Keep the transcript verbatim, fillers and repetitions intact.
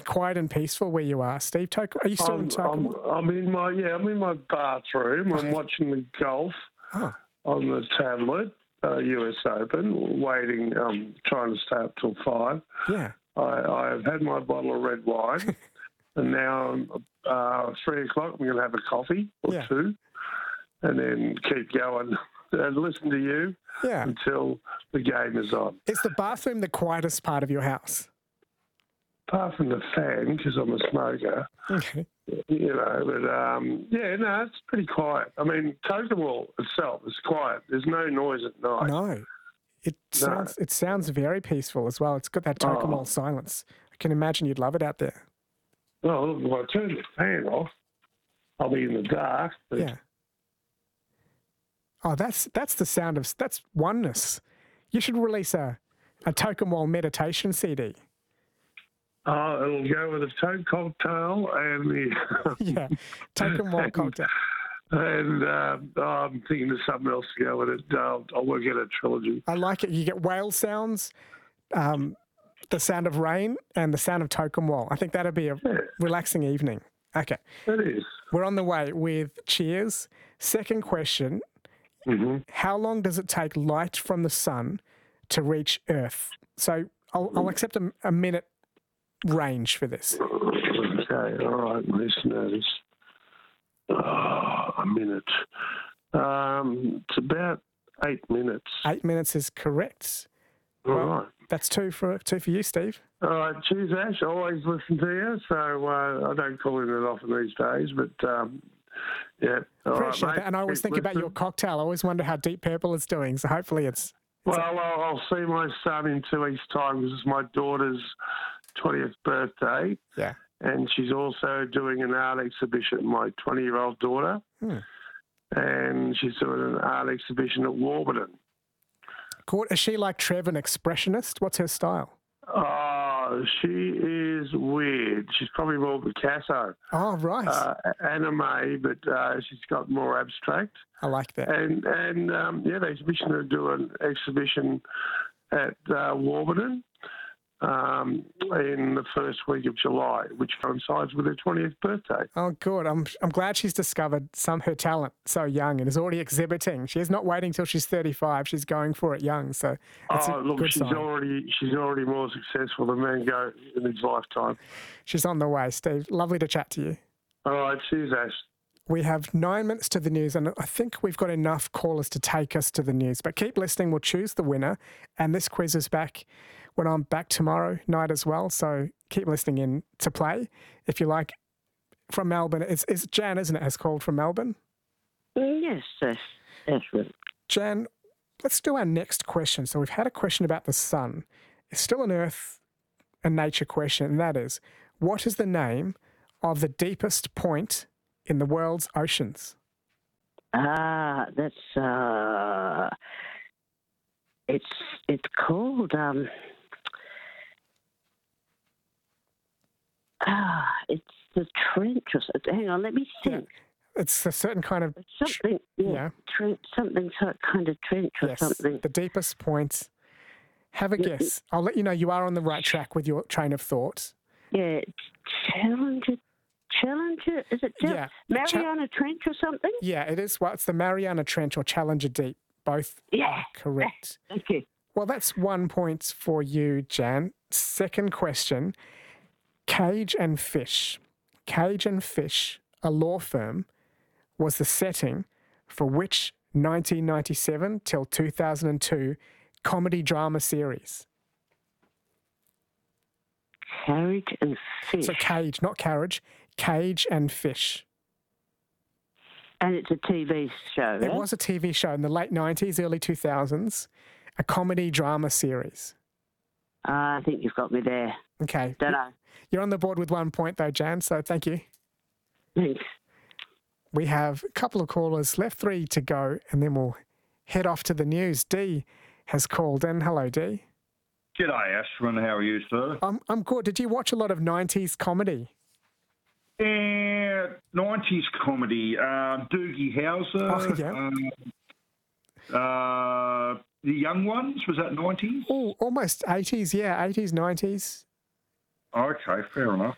quiet and peaceful where you are, Steve. Token, are you still I'm, in Token? I'm, I'm in my yeah. I'm in my bathroom. I'm watching the golf Oh. on the tablet, uh, U S Open, waiting. Um, trying to stay up till five. Yeah. I, I've had my bottle of red wine, and now uh, three o'clock. I'm going to have a coffee or Yeah. two, and then keep going and listen to you Yeah. until the game is on. Is the bathroom the quietest part of your house? Apart from the fan, because I'm a smoker, Okay. you know, but um, yeah, no, it's pretty quiet. I mean, Tokewall itself is quiet. There's no noise at night. No. It sounds it sounds very peaceful as well. It's got that Tokemol Oh. silence. I can imagine you'd love it out there. Well, look, if I turn the fan off, I'll be in the dark. But Yeah. Oh, that's that's the sound of that's oneness. You should release a a Tokemol meditation C D. Oh, it'll go with a Toke cocktail and the Yeah, Tokemol cocktail. and uh, I'm thinking of something else to go with it. Uh, I'll work out a trilogy. I like it. You get whale sounds, um, the sound of rain, and the sound of Tokemol. I think that'd be a Yeah. relaxing evening. Okay, It is. we're on the way with Cheers. Second question. Mm-hmm. How long does it take light from the sun to reach Earth? So I'll, I'll accept a, a minute range for this. Okay, all right, listeners. Oh, a minute. Um, it's about eight minutes. Eight minutes is correct. All Well, right. That's two for two for you, Steve. All right, cheers, Ash. I always listen to you, so uh, I don't call in it often these days, but um, yeah. All Appreciate right, that. And I always Keep think about your listening. cocktail. I always wonder how Deep Purple is doing. So hopefully it's. Well, I'll, I'll see my son in two weeks' time because it's my daughter's twentieth birthday, Yeah. and she's also doing an art exhibition, my twenty-year-old daughter, Hmm. and she's doing an art exhibition at Warburton. Cool. Is she like Trev, an expressionist? What's her style? Oh, she is weird. She's probably more Picasso, Oh, right. uh, anime, but uh, she's got more abstract. I like that. And and um, yeah, the exhibition to do an exhibition at uh, Warburton um, in the first week of July, which coincides with her twentieth birthday. Oh, good. I'm I'm glad she's discovered some her talent so young and is already exhibiting. She's not waiting till she's thirty-five. She's going for it young. So it's Oh, a look, good she's sign. already she's already more successful than Van Gogh in his lifetime. She's on the way, Steve. Lovely to chat to you. All right, cheers, Ash. We have nine minutes to the news, and I think we've got enough callers to take us to the news. But keep listening. We'll choose the winner. And this quiz is back when I'm back tomorrow night as well. So keep listening in to play. If you like, from Melbourne, it's, it's Jan, isn't it, has called from Melbourne? Yes, that's, that's right. Jan, let's do our next question. So we've had a question about the sun. It's still an Earth and nature question, and that is, what is the name of the deepest point in the world's oceans? Ah, that's uh, it's it's called um, ah, it's the trench or something. Hang on, let me think. It's a certain kind of, It's something, yeah, yeah. Trench, something so- kind of trench or yes, something. the deepest point. Have a Yeah, guess. I'll let you know you are on the right track with your train of thought. Yeah, Challenger, Challenger, is it Chal- Yeah, Mariana Trench or something? Yeah, it is. Well, it's the Mariana Trench or Challenger Deep. Both Yeah. are correct. Okay. Well, that's one point for you, Jan. Second question. Cage and Fish. Cage and Fish, a law firm, was the setting for which nineteen ninety-seven till two thousand two comedy drama series? Carriage and Fish. So Cage, not Carriage. Cage and Fish. And it's a T V show, It eh? was a T V show in the late nineties, early two thousands, a comedy drama series. Ah, I think you've got me there. Okay. Don't know. You're on the board with one point though, Jan, so thank you. Thanks. We have a couple of callers left, three to go, and then we'll head off to the news. Dee has called in. Hello, Dee. G'day, Ashwin. How are you, sir? I'm, I'm good. Did you watch a lot of nineties comedy? Yeah, nineties comedy. Uh, Doogie Howser. Oh, yeah. um, uh, the Young Ones, was that nineties? Oh, almost eighties, yeah, eighties, nineties. Okay, fair enough.